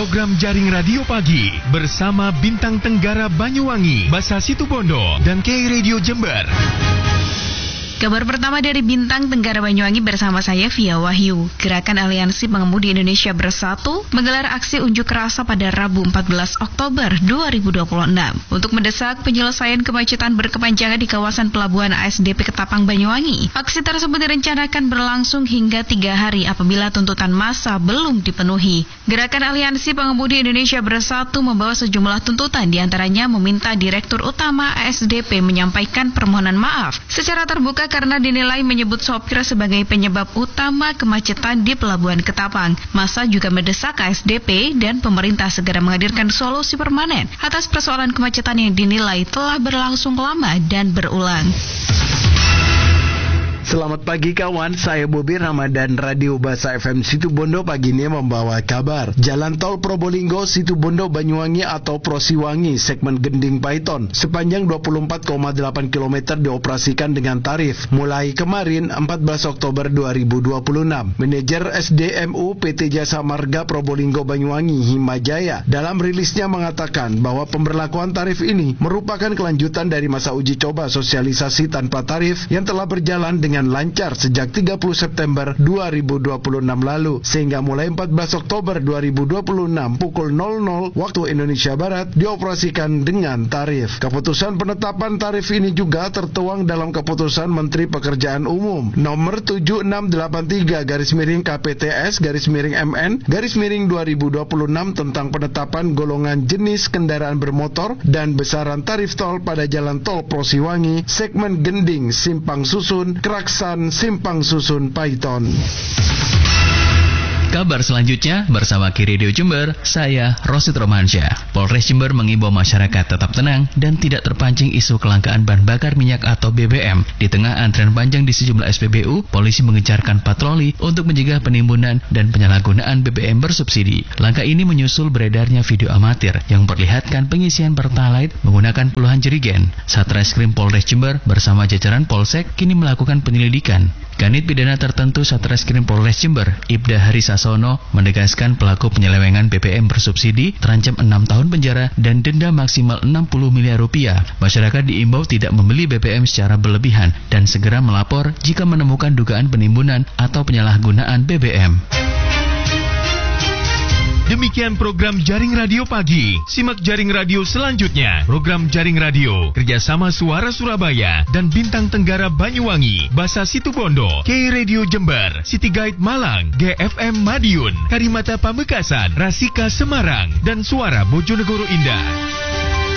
program Jaring Radio Pagi bersama Bintang Tenggara Banyuwangi, Basa Situbondo, dan KI Radio Jember. Kabar pertama dari Bintang Tenggara Banyuwangi bersama saya Via Wahyu. Gerakan Aliansi Pengemudi Indonesia Bersatu menggelar aksi unjuk rasa pada Rabu 14 Oktober 2026 untuk mendesak penyelesaian kemacetan berkepanjangan di kawasan Pelabuhan ASDP Ketapang Banyuwangi. Aksi tersebut direncanakan berlangsung hingga 3 hari apabila tuntutan massa belum dipenuhi. Gerakan Aliansi Pengemudi Indonesia Bersatu membawa sejumlah tuntutan, diantaranya meminta Direktur Utama ASDP menyampaikan permohonan maaf secara terbuka karena dinilai menyebut sopir sebagai penyebab utama kemacetan di Pelabuhan Ketapang. Massa juga mendesak ASDP dan pemerintah segera menghadirkan solusi permanen atas persoalan kemacetan yang dinilai telah berlangsung lama dan berulang. Selamat pagi kawan, saya Bobi Ramadan, Radio Basa FM Situbondo pagi ini membawa kabar. Jalan tol Probolinggo Situbondo Banyuwangi atau Prosiwangi segmen Gending Paiton sepanjang 24,8 km dioperasikan dengan tarif mulai kemarin 14 Oktober 2026. Manajer SDMU PT Jasa Marga Probolinggo Banyuwangi Himajaya dalam rilisnya mengatakan bahwa pemberlakuan tarif ini merupakan kelanjutan dari masa uji coba sosialisasi tanpa tarif yang telah berjalan dengan lancar sejak 30 September 2026 lalu, sehingga mulai 14 Oktober 2026 pukul 00 waktu Indonesia Barat dioperasikan dengan tarif. Keputusan penetapan tarif ini juga tertuang dalam keputusan Menteri Pekerjaan Umum nomor 7683-KPTS-MN-2026 tentang penetapan golongan jenis kendaraan bermotor dan besaran tarif tol pada jalan tol Prosiwangi segmen Gending Simpang Susun Keraksan Simpang Susun Paiton. Kabar selanjutnya bersama KI Radio Jember, saya Rosid Romansyah. Polres Jember mengimbau masyarakat tetap tenang dan tidak terpancing isu kelangkaan bahan bakar minyak atau BBM. Di tengah antrian panjang di sejumlah SPBU, polisi mengejarkan patroli untuk mencegah penimbunan dan penyalahgunaan BBM bersubsidi. Langkah ini menyusul beredarnya video amatir yang memperlihatkan pengisian Pertalite menggunakan puluhan jerigen. Satreskrim Polres Jember bersama jajaran Polsek kini melakukan penyelidikan. Kanit Pidana Tertentu Satreskrim Polres Jember, Ibda Harisasono, menegaskan pelaku penyelewengan BBM bersubsidi terancam 6 tahun penjara dan denda maksimal 60 miliar rupiah. Masyarakat diimbau tidak membeli BBM secara berlebihan dan segera melapor jika menemukan dugaan penimbunan atau penyalahgunaan BBM. Demikian program Jaring Radio Pagi. Simak Jaring Radio selanjutnya. Program Jaring Radio kerjasama Suara Surabaya dan Bintang Tenggara Banyuwangi, Basa Situbondo, KI Radio Jember, City Guide Malang, GFM Madiun, Karimata Pamekasan, Rasika Semarang, dan Suara Bojonegoro Indah.